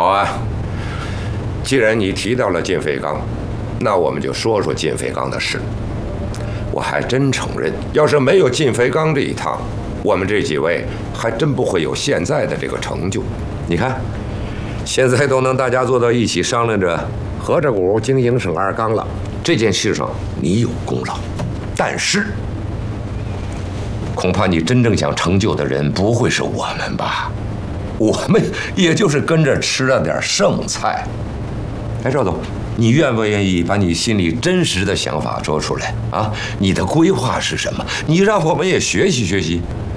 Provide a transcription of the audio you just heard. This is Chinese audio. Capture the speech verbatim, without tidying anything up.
好啊，既然你提到了靳飞刚，那我们就说说靳飞刚的事。我还真承认，要是没有靳飞刚这一趟，我们这几位还真不会有现在的这个成就。你看，现在都能大家坐到一起商量着合着股经营省二钢了，这件事上你有功劳，但是恐怕你真正想成就的人不会是我们吧？我们也就是跟着吃了点剩菜。哎，赵总，你愿不愿意把你心里真实的想法说出来啊？你的规划是什么？你让我们也学习学习。